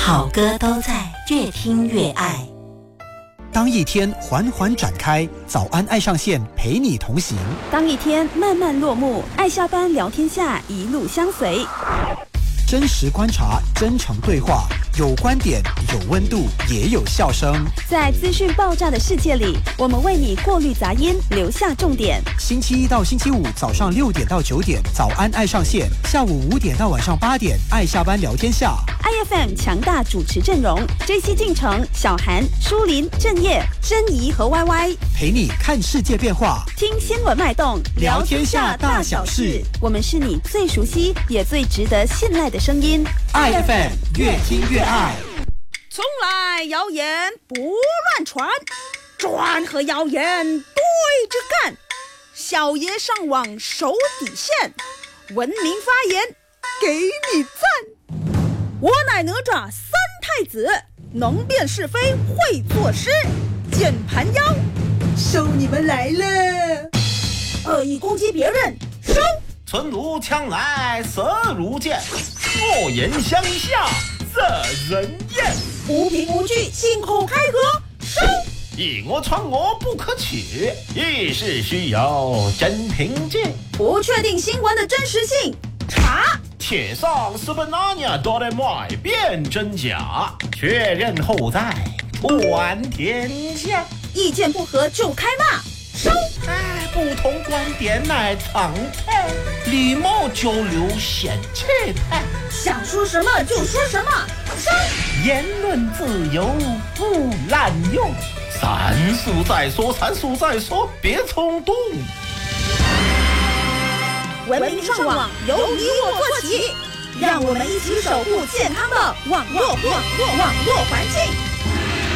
好歌都在越听越爱。 当一天缓缓展开，早安爱上线陪你同行； 当一天慢慢落幕，爱下班聊天下一路相随。 真实观察，真诚对话，有观点，有温度，也有笑声。 在资讯爆炸的世界里，我们为你过滤杂音，留下重点。 星期一到星期五早上6点到9点，早安爱上线；下午5点到晚上8点，爱下班聊天下。 IFM 强大主持阵容 ：JC 进城、小韩、舒林、郑业、珍怡和 YY， 陪你看世界变化， 听新闻脉动， 聊天下大小事。 我们是你最熟悉也最值得信赖的声音。 IFM 越听越爱。 从来谣言不乱传，传和谣言对着干。小爷上网守底线，文明发言给你赞。我乃哪吒三太子，能辨是非会作诗。键盘妖，收你们来了！恶意攻击别人，收！ 存如枪来色如剑，恶言相向惹人厌。 无凭无据信口开河，收！ 以讹传讹不可取，一事需有真凭据。 不确定新闻的真实性，查！ 铁上是本拿捏哆来麦辨真假，确认后再传天下。 意见不合就开骂，收！ 不同观点乃常态，礼貌交流显气派。 想说什么就说什么，收！ 言论自由不滥用，三述再说，别冲动。 文明上网由你我做起，让我们一起守护健康的网络环境。